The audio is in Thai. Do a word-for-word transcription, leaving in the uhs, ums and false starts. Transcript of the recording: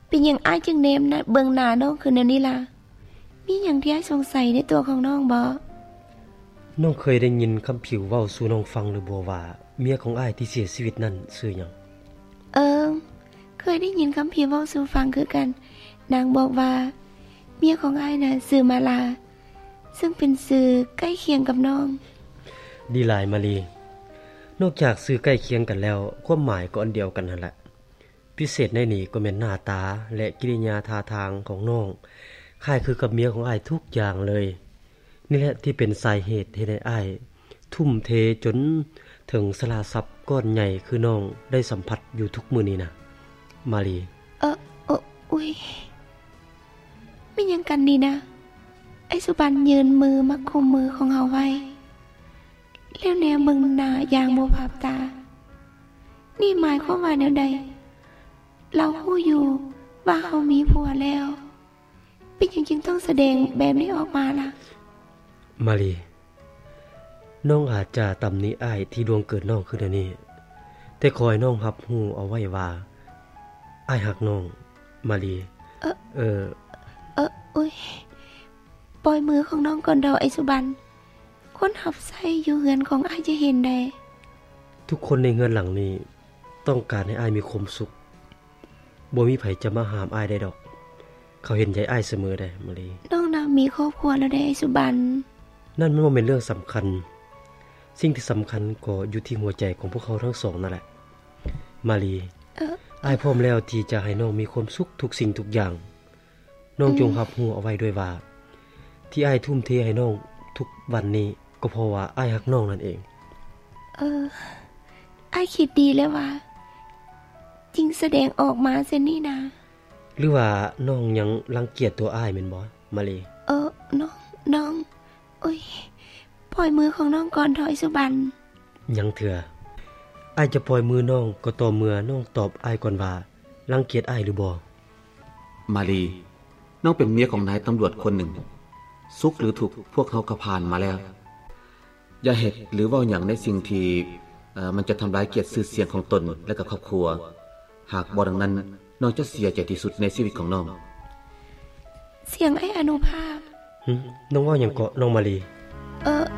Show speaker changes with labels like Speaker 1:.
Speaker 1: เป็นอย่างอ้ายจึงเนมนะเบิ่งหน้าน้องคือแนวนี้ล่ะมีหยังที่อ้ายสงสัยในตัวของน้องบ่
Speaker 2: น้องเคยได้ยินคำผิวเว้าสู่น้องฟังหรือบ่ว่าเมียของอ้ายที่เสียชีวิตนั้นชื่อหยัง
Speaker 1: เออเคยได้ยินคำผิวเว้าสู่ฟังคือกันนางบอกว่าเมียของอ้ายน่ะชื่อมาลาซึ่งเป็นชื่อใกล้เคียงกับน้อง
Speaker 2: ดีหลายมาลีนอกจากชื่อใกล้เคียงกันแล้วความหมายก็อันเดียวกันนั่นแหละพิเศษในนี้ก็แม่นหน้าตาและกิริยาท่าทางของน้องคล้ายคือกับเมียของอ้ายทุกอย่างเลยนี่แหละที่เป็นสาเหตุให้อ้ายทุ่มเทจนถึงสละทรัพย์ก้อนใหญ่คือน้องได้สัมผัสอยู่ทุกมื้อนี้นะมาลี
Speaker 1: เออเอออุ้ยไม่ยังกันนี่นะไอ้สุบันยืนมือมาคุมมือของเฮาไว้แล้วแนวมึงหน้าอย่างบ่ภาพตานี่หมายความว่าแนวใดเราฮู้อยู่ว่าเฮามีผัวแล้วเป็นหยังจึงต้องแสดงแบบนี้ออกมาล่ะ
Speaker 2: มาลีน้องอาจจะตำหนิอ้ายที่ดวงเกิดน้องขึ้นอันนี้แต่ขอให้น้องรับรู้เอาไว้ว่าอ้ายฮักน้องมาลี
Speaker 1: เออ
Speaker 2: เออ
Speaker 1: เอออุ้ยปล่อยมือของน้องก่อนดอกไอ้สุบันคนหับไส้อยู่เฮือนของอ้ายจะเห็นได้
Speaker 2: ทุกคนในเฮือนหลังนี้ต้องการให้อ้ายมีความสุขบ่มีไผจะมาห้ามอ้ายได้ดอกเขาเห็นใจอ้ายเสมอได้มาลี
Speaker 1: น้องน่ะมีครอบครัวแล้วได้ไอ้สุบัน
Speaker 2: นั่นมันบ่แม่นเรื่องสำคัญสิ่งที่สำคัญก็อยู่ที่หัวใจของพวกเขาทั้งสองนั่นแหละมาลี
Speaker 1: เออ
Speaker 2: อ้ายพร้อมแล้วที่จะให้น้องมีความสุขทุกสิ่งทุกอย่างน้องจงรับรู้เอาไว้ด้วยว่าที่อ้ายทุ่มเทให้น้องทุกวันนี้ก็เพราะว่าอ้ายรักน้องนั่นเอง
Speaker 1: เอออ้ายคิดดีแล้วว่าจริงแสดงออกมาเช่นนี้นะ
Speaker 2: หรือว่าน้องยังรังเกียจตัวอ้ายแม่นบ่มาลี
Speaker 1: เออน้องน้องโอ้ยปล่อยมือของน้องก่อนถอยสุบัน
Speaker 2: ยังเถื่ออ้ายจะปล่อยมือน้องก็ต่อเมื่อน้องตอบอ้ายก่อนว่ารังเกียจอ้ายหรือบ่
Speaker 3: มาลีน้องเป็นเมียของนายตำรวจคนหนึ่งสุขหรือทุกข์พวกเขาก็ผ่านมาแล้วอย่าเฮ็ดหรือเว้าหยังในสิ่งที่เอ่อมันจะทำลายเกียรติชื่อเสียงของตนและก็ครอบครัวหากบ่ดังนั้นน้องจะเสียใจที่สุดในชีวิตของน้อง
Speaker 1: เสียงไอ้อนุภาพ
Speaker 2: หึน้องว่าหยังเกาะน้องมาลี
Speaker 1: เออ